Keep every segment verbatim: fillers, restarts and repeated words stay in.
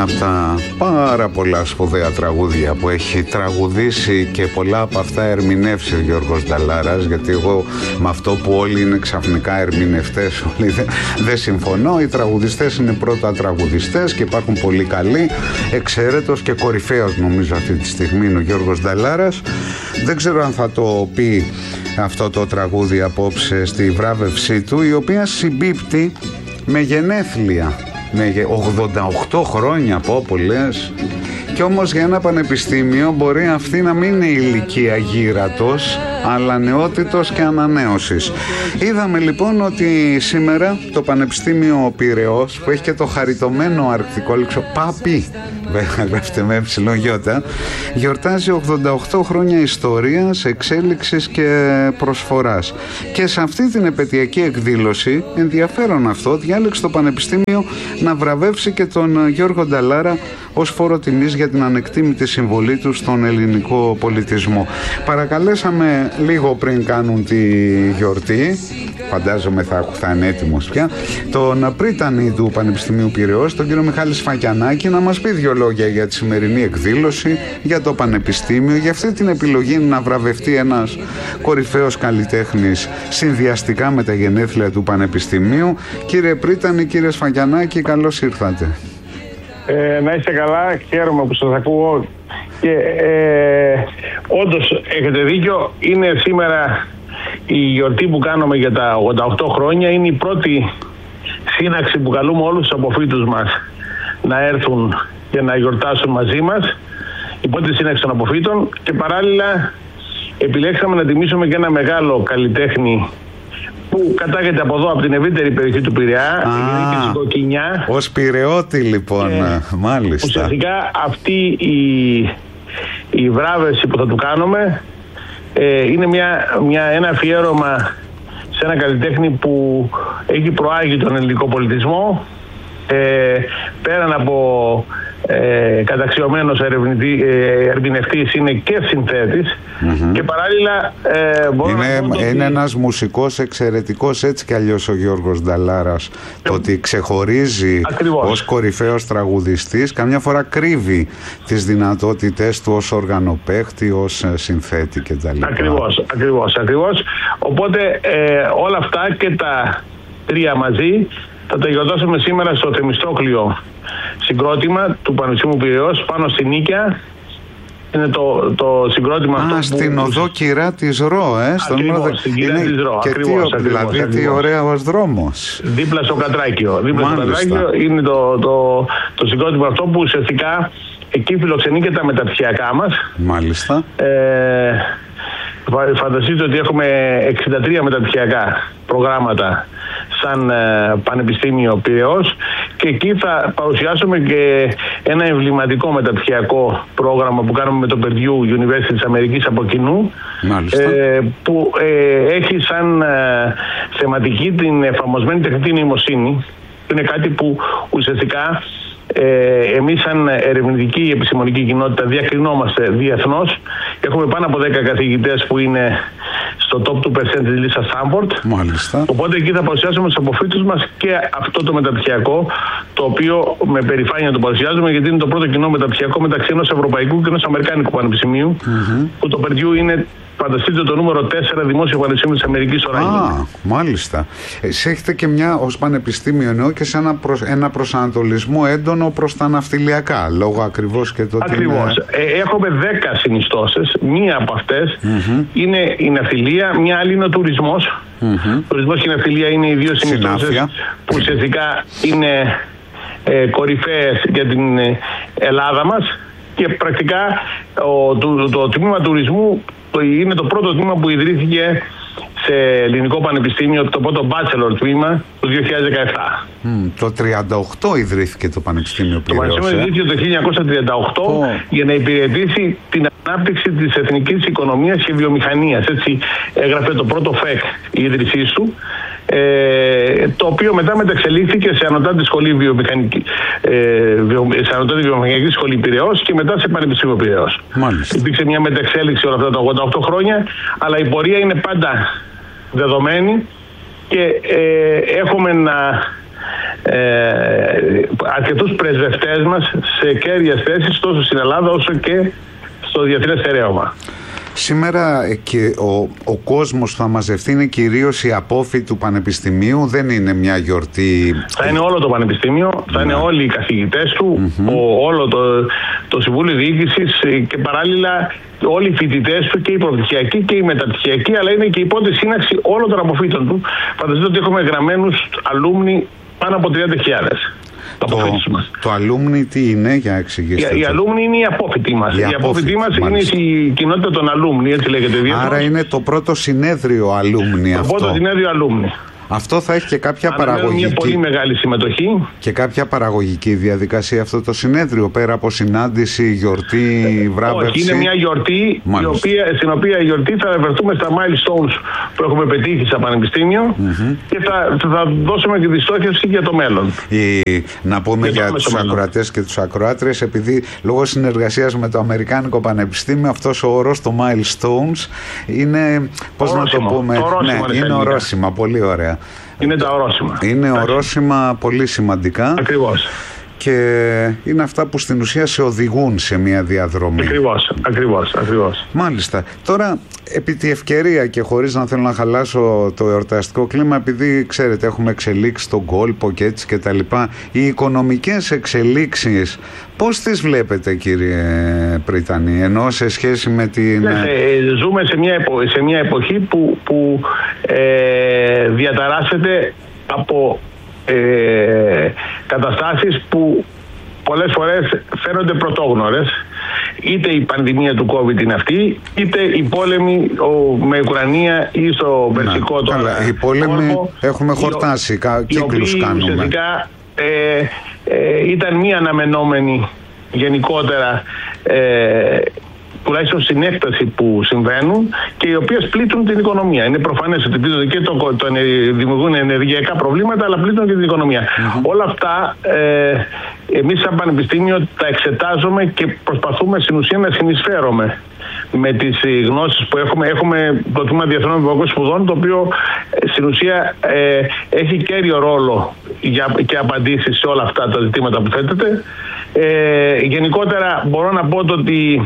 ένα από τα πάρα πολλά σπουδαία τραγούδια που έχει τραγουδήσει και πολλά από αυτά ερμηνεύσει ο Γιώργος Νταλάρας, γιατί εγώ με αυτό που όλοι είναι ξαφνικά ερμηνευτές, όλοι δεν, δεν συμφωνώ. Οι τραγουδιστές είναι πρώτα τραγουδιστές και υπάρχουν πολύ καλοί. Εξαίρετος και κορυφαίος νομίζω αυτή τη στιγμή είναι ο Γιώργος Νταλάρας. Δεν ξέρω αν θα το πει αυτό το τραγούδι απόψε στη βράβευσή του, η οποία συμπίπτει με γενέθλια, με ογδόντα οκτώ χρόνια από όπου λες. Και όμως για ένα πανεπιστήμιο μπορεί αυτή να μην είναι ηλικία γύρατος, αλλά νεότητος και ανανέωσης. Είδαμε λοιπόν ότι σήμερα το Πανεπιστήμιο Πειραιώς, που έχει και το χαριτωμένο αρκτικό λεξο ΠΑΠΗ, γράφεται με έψιλον γιώτα, γιορτάζει ογδόντα οκτώ χρόνια ιστορίας, εξέλιξης και προσφοράς. Και σε αυτή την επετειακή εκδήλωση, ενδιαφέρον αυτό, διάλεξε το Πανεπιστήμιο να βραβεύσει και τον Γιώργο Νταλάρα ως φόρο τιμής για την ανεκτήμητη συμβολή του στον ελληνικό πολιτισμό. Παρακαλέσαμε λίγο πριν κάνουν τη γιορτή, φαντάζομαι θα, θα είναι έτοιμος πια, τον πρίτανη του Πανεπιστημίου Πειραιώς, τον κύριο Μιχάλη Σφακιανάκη, να μας πει δύο λόγια για τη σημερινή εκδήλωση, για το Πανεπιστήμιο, για αυτή την επιλογή να βραβευτεί ένας κορυφαίος καλλιτέχνης συνδυαστικά με τα γενέθλια του Πανεπιστημίου. Κύριε πρίτανη, κύριε Σφακιανάκη, καλώς ήρθατε. Ε, να είστε καλά, χαίρομαι που σας ακούω και ε, όντως έχετε δίκιο, είναι σήμερα η γιορτή που κάνουμε για τα ογδόντα οκτώ χρόνια, είναι η πρώτη σύναξη που καλούμε όλους τους αποφύτους μας να έρθουν και να γιορτάσουν μαζί μας, η πρώτη σύναξη των αποφύτων, και παράλληλα επιλέξαμε να τιμήσουμε και ένα μεγάλο καλλιτέχνη που κατάγεται από εδώ, από την ευρύτερη περιοχή του Πειραιά, η Κοκκινιά. Ως Πειραιώτη λοιπόν, ε, μάλιστα. Ουσιαστικά αυτή η, η βράβευση που θα του κάνουμε ε, είναι μια, μια, ένα αφιέρωμα σε ένα καλλιτέχνη που έχει προάγει τον ελληνικό πολιτισμό, ε, πέραν από ε, καταξιωμένος ερευνητή, ε, ερμηνευτής, είναι και συνθέτης, mm-hmm. και παράλληλα ε, είναι, να είναι ότι... ένας μουσικός εξαιρετικός έτσι κι αλλιώς ο Γιώργος Νταλάρας. Ε, το ότι ξεχωρίζει ακριβώς ως κορυφαίος τραγουδιστής, καμιά φορά κρύβει τις δυνατότητες του ως οργανοπαίχτη, ως συνθέτη κτλ. Ακριβώς, ακριβώς, ακριβώς. Οπότε ε, όλα αυτά και τα τρία μαζί θα τα γιορτάσουμε σήμερα στο Θεμιστόκλειο συγκρότημα του Πανεπιστημίου Πειραιώς, πάνω στη Νίκαια. Είναι το, το συγκρότημα Α, αυτό στην που... οδό Κυρά της Ρο, ε, στον ακριβώς, είναι... στην Κυρά της Ρο, και ακριβώς, τι, ακριβώς, δηλαδή ακριβώς. Τι ωραίος δρόμος. Δίπλα στο Κατράκιο. Δίπλα στο Κατράκιο είναι το, το, το συγκρότημα αυτό που ουσιαστικά εκεί φιλοξενεί και τα μεταπτυχιακά μας. Μάλιστα. Ε, φανταστείτε ότι έχουμε εξήντα τρία μεταπτυχιακά προγράμματα σαν ε, Πανεπιστήμιο Πειραιώς, και εκεί θα παρουσιάσουμε και ένα εμβληματικό μεταπτυχιακό πρόγραμμα που κάνουμε με το Purdue University της Αμερικής από κοινού, ε, που ε, έχει σαν ε, θεματική την εφαρμοσμένη τεχνητή νοημοσύνη. Είναι κάτι που ουσιαστικά Ε, εμείς σαν ερευνητική επιστημονική κοινότητα διακρινόμαστε διεθνώς. Έχουμε πάνω από δέκα καθηγητές που είναι στο top two percent της λίστας Stanford. Μάλιστα. Οπότε εκεί θα παρουσιάσουμε στους αποφύτους μας και αυτό το μεταπτυχιακό, το οποίο με περηφάνεια το παρουσιάζουμε, γιατί είναι το πρώτο κοινό μεταπτυχιακό μεταξύ ενός ευρωπαϊκού και ενός αμερικάνικου πανεπιστημίου, mm-hmm. που το Purdue είναι, φανταστείτε, το νούμερο τέσσερα δημόσιο πανεπιστήμιο της Αμερικής τώρα. Α, μάλιστα. Εσείς έχετε και μια ως πανεπιστήμιο, εννοώ, και σε ένα, προς, ένα προσανατολισμό έντονο προς τα ναυτιλιακά, λόγω ακριβώς και το ότι ακριβώς. Είναι... Ε, έχουμε δέκα συνιστώσεις. Μία από αυτές mm-hmm. είναι η ναυτιλία, μια άλλη είναι ο τουρισμός. Mm-hmm. Τουρισμός και η ναυτιλία είναι οι δύο συνιστώσεις που ουσιαστικά είναι ε, κορυφαίες για την Ελλάδα μας, και πρακτικά ο, το, το, το τμήμα τουρισμού είναι το πρώτο τμήμα που ιδρύθηκε σε ελληνικό πανεπιστήμιο, το πρώτο bachelor τμήμα του δύο χιλιάδες δεκαεπτά. Mm, το τριάντα οκτώ ιδρύθηκε το Πανεπιστήμιο Πειραιώς. Το Πανεπιστήμιο ιδρύθηκε το χίλια εννιακόσια τριάντα οκτώ oh. για να υπηρετήσει την ανάπτυξη της εθνικής οικονομίας και βιομηχανίας. Έτσι έγραφε το πρώτο ΦΕΚ η ίδρυσής του, ε, το οποίο μετά μεταξελίχθηκε σε ανωτάτη σχολή βιομηχανική, ε, βιο, σε ανωτάτη βιομηχανική σχολή Πειραιώς και μετά σε Πανεπιστήμιο Πειραιώς. Υπήρξε μια μεταξέλιξη όλα αυτά τα ογδόντα οκτώ χρόνια, αλλά η πορεία είναι πάντα δεδομένη, και ε, έχουμε να ε, αρκετούς πρεσβευτές μας σε κέρδιες θέσεις τόσο στην Ελλάδα όσο και στο διεθνές στερέωμα. Σήμερα και ο, ο κόσμος που θα μαζευτεί είναι κυρίως οι απόφοιτοι του Πανεπιστημίου, δεν είναι μια γιορτή... Θα είναι όλο το Πανεπιστήμιο, θα είναι όλοι οι καθηγητές του, mm-hmm. ο, όλο το, το Συμβούλιο Διοίκησης και παράλληλα όλοι οι φοιτητές του και οι προπτυχιακοί και οι μεταπτυχιακοί, αλλά είναι και η πρώτη σύναξη όλων των αποφύτων του. Φανταστείτε ότι έχουμε γραμμένους αλούμνοι πάνω από τριάντα χιλιάδες. Το, το αλούμνη τι είναι, για εξηγήστε. Οι αλούμνοι είναι οι απόφοιτοι μας. Οι απόφοιτοι μας είναι η κοινότητα των αλούμνη, έτσι λέγεται. Άρα είναι το πρώτο συνέδριο αλούμνη αυτό. Το πρώτο συνέδριο αλούμνη. Αυτό θα έχει και κάποια Αναμένω παραγωγική... μια πολύ μεγάλη συμμετοχή. Και κάποια παραγωγική διαδικασία αυτό το συνέδριο, πέρα από συνάντηση, γιορτή, βράβευση. Όχι, είναι μια γιορτή η οποία, στην οποία η γιορτή θα βρεθούμε στα milestones που έχουμε πετύχει στα πανεπιστήμιο mm-hmm. και θα, θα δώσουμε και τη στόχευση για το μέλλον. Η, να πούμε για, για τους ακροατές και τους ακροάτρες, επειδή λόγω συνεργασίας με το Αμερικάνικο Πανεπιστήμιο αυτός ο όρος, το milestones, είναι, πώς να το πούμε, το ορόσημα, ναι, είναι ορόσημα, πολύ ωραία. Είναι τα ορόσημα. Είναι ορόσημα πολύ σημαντικά. Ακριβώς. Και είναι αυτά που στην ουσία σε οδηγούν σε μια διαδρομή. Ακριβώς, ακριβώς, ακριβώς. Μάλιστα. Τώρα, επί τη ευκαιρία και χωρίς να θέλω να χαλάσω το εορταστικό κλίμα, επειδή ξέρετε έχουμε εξελίξει τον κόλπο και έτσι και τα λοιπά, οι οικονομικές εξελίξεις πώς τις βλέπετε, κύριε Πρίτανη, ενώ σε σχέση με την... Ναι, ζούμε σε μια, επο, σε μια εποχή που, που ε, διαταράσσεται από ε, καταστάσεις που πολλές φορές φαίνονται πρωτόγνωρες. Είτε η πανδημία του COVID είναι αυτή, είτε οι πόλεμοι ο, με Ουκρανία ή στο Περσικό τώρα. Καλά, οι πόλεμοι έχουμε χορτάσει, κύκλους κάνουμε. Ουσιαστικά ε, ε, ήταν μία αναμενόμενη γενικότερα ε, τουλάχιστον στην έκταση που συμβαίνουν και οι οποίες πλήττουν την οικονομία. Είναι προφανές ότι πλήττουν και το, το, το, δημιουργούν ενεργειακά προβλήματα, αλλά πλήττουν και την οικονομία. Mm-hmm. Όλα αυτά ε, εμείς σαν Πανεπιστήμιο τα εξετάζουμε και προσπαθούμε στην ουσία να συνεισφέρουμε με τις γνώσεις που έχουμε. Έχουμε το Τμήμα Διεθνών Ευρωπαϊκών Σπουδών, το οποίο στην ουσία ε, έχει κέριο ρόλο για, και απαντήσεις σε όλα αυτά τα ζητήματα που θέτεται. Ε, γενικότερα μπορώ να πω ότι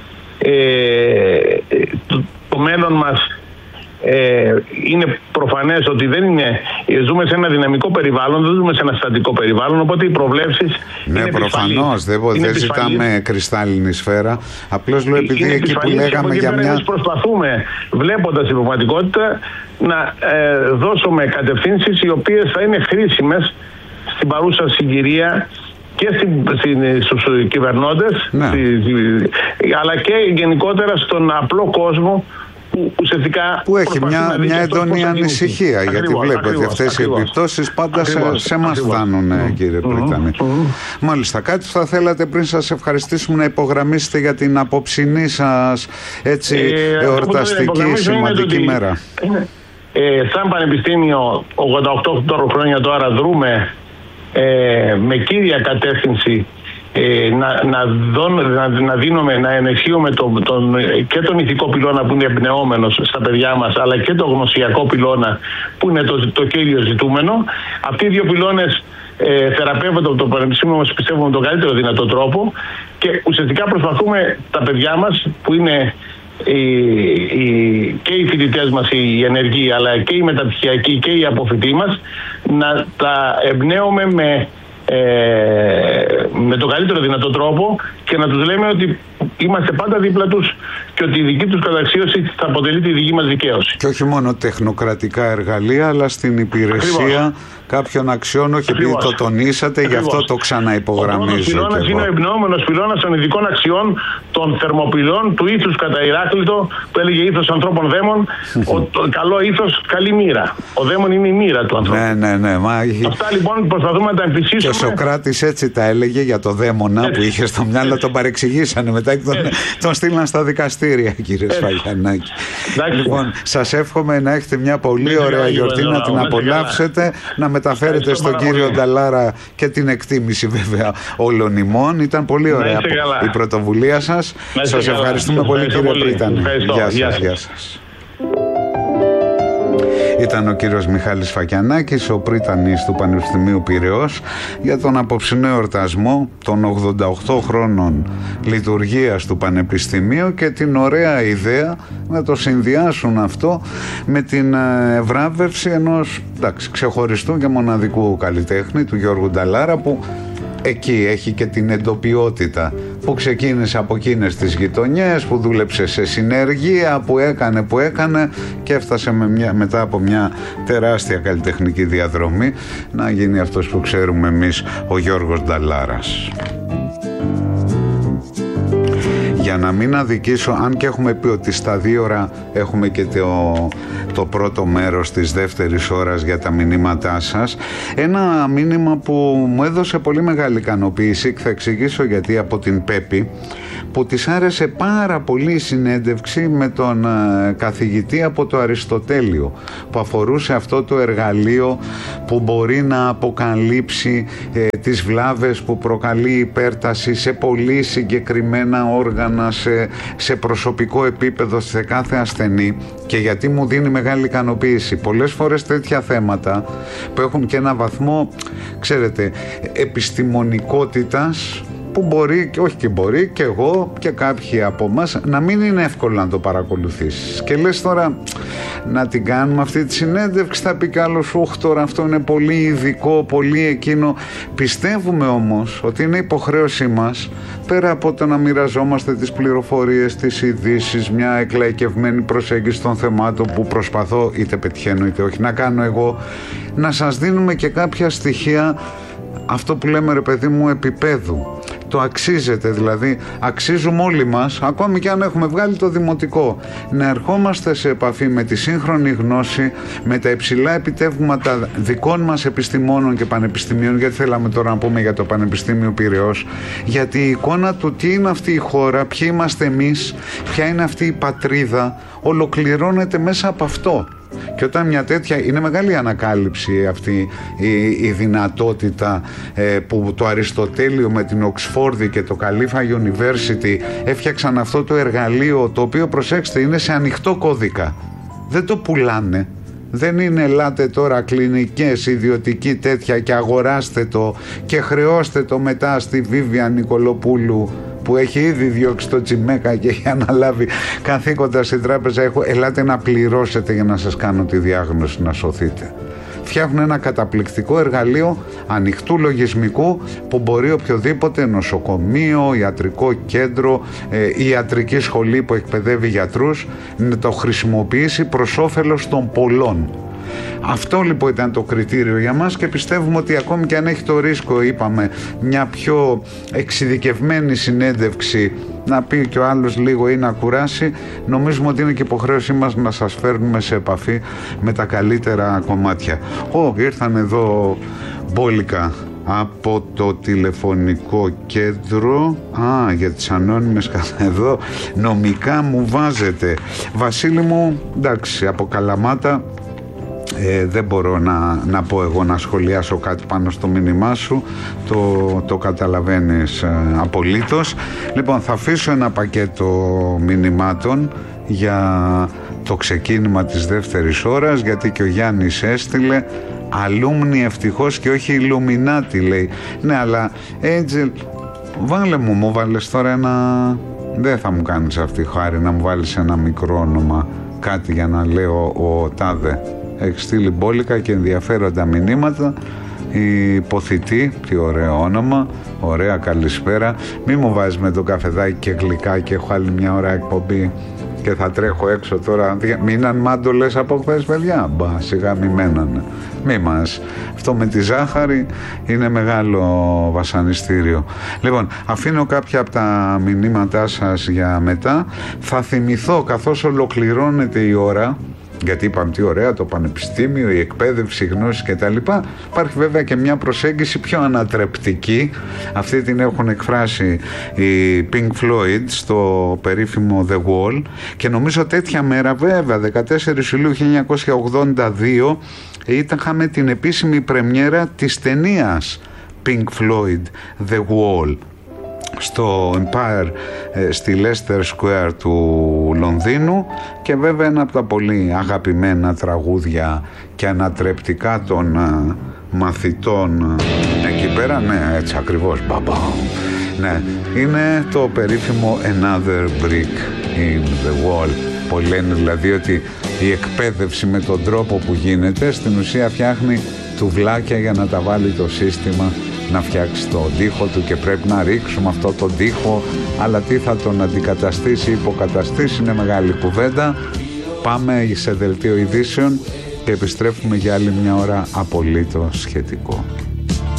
Ε, το, το μέλλον μας ε, είναι προφανές ότι δεν είναι, ζούμε σε ένα δυναμικό περιβάλλον, δεν ζούμε σε ένα στατικό περιβάλλον, οπότε οι προβλέψεις ναι, είναι προφανώς, δεν, δεν ζητάμε κρυστάλλινη σφαίρα, απλώς λέω επειδή είναι εκεί που λέγαμε για μια... Εμείς προσπαθούμε, βλέποντας την πραγματικότητα, να ε, δώσουμε κατευθύνσεις οι οποίες θα είναι χρήσιμες στην παρούσα συγκυρία και στους κυβερνώντες, ναι. αλλά και γενικότερα στον απλό κόσμο που ουσιαστικά που έχει μια, μια έντονη ανησυχία, ακριβώς, γιατί βλέπει ακριβώς, ότι αυτές ακριβώς, οι επιπτώσεις πάντα ακριβώς, σε, σε εμάς φτάνουν, mm, κύριε mm, Πρίτανη. Mm, mm. Μάλιστα, κάτι θα θέλατε πριν σας ευχαριστήσουμε να υπογραμμίσετε για την απόψινή σας έτσι ε, εορταστική σημαντική ότι, μέρα. Ε, σαν Πανεπιστήμιο ογδόντα οκτώ χρόνια τώρα δρούμε Ε, με κύρια κατεύθυνση ε, να, να, δών, να, να δίνουμε, να ενισχύουμε τον, τον, και τον ηθικό πυλώνα που είναι εμπνεόμενος στα παιδιά μας, αλλά και τον γνωσιακό πυλώνα που είναι το, το κύριο ζητούμενο. Αυτοί οι δύο πυλώνες ε, θεραπεύονται από το Πανεπιστήμιο μας, πιστεύουμε, με τον καλύτερο δυνατό τρόπο και ουσιαστικά προσπαθούμε τα παιδιά μας που είναι οι, οι, και οι φοιτητές μας οι ενεργοί, αλλά και οι μεταπτυχιακοί και οι αποφοιτοί μας, να τα εμπνέουμε με, ε, με τον καλύτερο δυνατό τρόπο και να τους λέμε ότι είμαστε πάντα δίπλα τους και ότι η δική τους καταξίωση θα αποτελεί τη δική μας δικαίωση. Και όχι μόνο τεχνοκρατικά εργαλεία, αλλά στην υπηρεσία ακριβώς κάποιων αξιών, όχι ακριβώς επειδή το τονίσατε, ακριβώς γι' αυτό το ξαναυπογραμμίζω. Ο πυλώνας είναι ο εμπνεόμενος πυλώνας των ειδικών αξιών των θερμοπυλών του ήθους κατά Ηράκλειτο, που έλεγε ήθος ανθρώπων δαίμων, ο, το καλό ήθος καλή μοίρα. Ο δαίμον είναι η μοίρα του ανθρώπου. Ναι, ναι, ναι. Μα... Αυτά λοιπόν προσπαθούμε να τα εμφυσίσουμε. Και ο Σοκράτης έτσι τα έλεγε για το δαίμονα έτσι που είχε στο μυαλό, τον παρεξηγήσανε μετά και τον, τον στείλαν στα δικαστήρια, κύριε Σφαγιανάκη. Λοιπόν, σας εύχομαι να έχετε μια πολύ ωραία γιορτή, να την απολαύσετε, να μεταφέρετε στον κύριο Νταλάρα και την εκτίμηση βέβαια όλων ημών. Ήταν πολύ ωραία η πρωτοβουλία σας. Σας ευχαριστούμε πολύ, κύριε Πρίτανη. Γεια σας. Ήταν ο κύριος Μιχάλης Φακιανάκης, ο πρίτανης του Πανεπιστημίου Πειραιώς, για τον απόψινό εορτασμό των ογδόντα οκτώ χρόνων λειτουργίας του Πανεπιστημίου και την ωραία ιδέα να το συνδυάσουν αυτό με την βράβευση ενός, εντάξει, ξεχωριστού και μοναδικού καλλιτέχνη, του Γιώργου Νταλάρα, που εκεί έχει και την εντοπιότητα, που ξεκίνησε από εκείνες τις γειτονιές, που δούλεψε σε συνεργεία, που έκανε που έκανε και έφτασε με μια, μετά από μια τεράστια καλλιτεχνική διαδρομή να γίνει αυτός που ξέρουμε εμείς, ο Γιώργος Νταλάρας. Για να μην αδικήσω, αν και έχουμε πει ότι στα δύο ώρα έχουμε και το, το πρώτο μέρος της δεύτερης ώρας για τα μηνύματά σας, ένα μήνυμα που μου έδωσε πολύ μεγάλη ικανοποίηση και θα εξηγήσω γιατί, από την Πέπη, που της άρεσε πάρα πολύ η συνέντευξη με τον ε, καθηγητή από το Αριστοτέλειο, που αφορούσε αυτό το εργαλείο που μπορεί να αποκαλύψει ε, τις βλάβες που προκαλεί η υπέρταση σε πολύ συγκεκριμένα όργανα, σε, σε προσωπικό επίπεδο, σε κάθε ασθενή, και γιατί μου δίνει μεγάλη ικανοποίηση. Πολλές φορές τέτοια θέματα που έχουν και ένα βαθμό, ξέρετε, επιστημονικότητας, που μπορεί, και όχι και μπορεί, και εγώ και κάποιοι από εμάς, να μην είναι εύκολο να το παρακολουθήσεις. Και λες τώρα να την κάνουμε αυτή τη συνέντευξη, θα πει κι άλλος, ούχ, τώρα αυτό είναι πολύ ειδικό, πολύ εκείνο. Πιστεύουμε όμως ότι είναι υποχρέωσή μας, πέρα από το να μοιραζόμαστε τις πληροφορίες, τις ειδήσεις, μια εκλαϊκευμένη προσέγγιση των θεμάτων που προσπαθώ, είτε πετυχαίνω είτε όχι, να κάνω εγώ, να σας δίνουμε και κάποια στοιχεία, αυτό που λέμε, ρε παιδί μου, επίπεδου. Το αξίζεται, δηλαδή αξίζουμε όλοι μας, ακόμη και αν έχουμε βγάλει το δημοτικό, να ερχόμαστε σε επαφή με τη σύγχρονη γνώση, με τα υψηλά επιτεύγματα δικών μας επιστημόνων και πανεπιστημίων, γιατί θέλαμε τώρα να πούμε για το Πανεπιστήμιο Πειραιώς, γιατί η εικόνα του τι είναι αυτή η χώρα, ποιοι είμαστε εμείς, ποια είναι αυτή η πατρίδα, ολοκληρώνεται μέσα από αυτό. Και όταν μια τέτοια, είναι μεγάλη ανακάλυψη αυτή η, η δυνατότητα ε, που το Αριστοτέλειο με την Οξφόρδη και το Khalifa University έφτιαξαν αυτό το εργαλείο, το οποίο, προσέξτε, είναι σε ανοιχτό κώδικα. Δεν το πουλάνε. Δεν είναι ελάτε τώρα κλινικές, ιδιωτική τέτοια και αγοράστε το και χρεώστε το μετά στη Βίβια Νικολοπούλου, που έχει ήδη διώξει το Τσιμέκα και έχει αναλάβει καθήκοντα στην τράπεζα. Έχω, ελάτε να πληρώσετε για να σας κάνω τη διάγνωση, να σωθείτε. Φτιάχνουν ένα καταπληκτικό εργαλείο ανοιχτού λογισμικού που μπορεί οποιοδήποτε νοσοκομείο, ιατρικό κέντρο, ε, ιατρική σχολή που εκπαιδεύει γιατρούς να το χρησιμοποιήσει προς όφελος των πολλών. Αυτό λοιπόν ήταν το κριτήριο για μας και πιστεύουμε ότι ακόμη και αν έχει το ρίσκο, είπαμε, μια πιο εξειδικευμένη συνέντευξη, να πει και ο άλλος λίγο ή να κουράσει, νομίζουμε ότι είναι και υποχρέωσή μας να σας φέρνουμε σε επαφή με τα καλύτερα κομμάτια. Ω, ήρθαν εδώ μπόλικα από το τηλεφωνικό κέντρο. Α, για τις ανώνυμες εδώ νομικά μου βάζετε. Βασίλη μου, εντάξει, από Καλαμάτα. Ε, δεν μπορώ να, να πω εγώ να σχολιάσω κάτι πάνω στο μήνυμά σου, το, το καταλαβαίνεις ε, απολύτως. Λοιπόν, θα αφήσω ένα πακέτο μηνυμάτων για το ξεκίνημα της δεύτερης ώρας, γιατί και ο Γιάννης έστειλε αλούμνη ευτυχώς και όχι Ιλουμινάτη, λέει. Ναι, αλλά Angel, βάλε μου, μου βάλες τώρα ένα, δεν θα μου κάνεις αυτή χάρη να μου βάλεις ένα μικρό όνομα, κάτι για να λέω ο τάδε. Έχει στείλει μπόλικα και ενδιαφέροντα μηνύματα. Η Υποθητή, τι ωραίο όνομα, ωραία, καλησπέρα. Μη μου βάζεις με το καφεδάκι και γλυκά και έχω άλλη μια ώρα εκπομπή και θα τρέχω έξω τώρα. Μείναν μάντολες από χθες, παιδιά. Μπα, σιγά μη μένανε. Μη μας. Αυτό με τη ζάχαρη είναι μεγάλο βασανιστήριο. Λοιπόν, αφήνω κάποια από τα μηνύματά σας για μετά. Θα θυμηθώ καθώς ολοκληρώνεται η ώρα, γιατί είπαμε τι ωραία το πανεπιστήμιο, η εκπαίδευση, η γνώση κτλ. Υπάρχει βέβαια και μια προσέγγιση πιο ανατρεπτική. Αυτή την έχουν εκφράσει οι Pink Floyd στο περίφημο The Wall και νομίζω τέτοια μέρα, βέβαια, δεκατέσσερις Ιουλίου χίλια εννιακόσια ογδόντα δύο, είχαμε την επίσημη πρεμιέρα της ταινίας Pink Floyd The Wall. στο Empire, στη Leicester Square του Λονδίνου, και βέβαια ένα από τα πολύ αγαπημένα τραγούδια και ανατρεπτικά των μαθητών εκεί πέρα, ναι, έτσι ακριβώς, μπαμπα, ναι, είναι το περίφημο Another Brick in the Wall. Πολλοί λένε δηλαδή ότι η εκπαίδευση με τον τρόπο που γίνεται στην ουσία φτιάχνει τουβλάκια για να τα βάλει το σύστημα να φτιάξει το τοίχο του, και πρέπει να ρίξουμε αυτό το τοίχο, αλλά τι θα τον αντικαταστήσει ή υποκαταστήσει είναι μεγάλη κουβέντα. Πάμε σε δελτίο ειδήσεων και επιστρέφουμε για άλλη μια ώρα απολύτως σχετικό.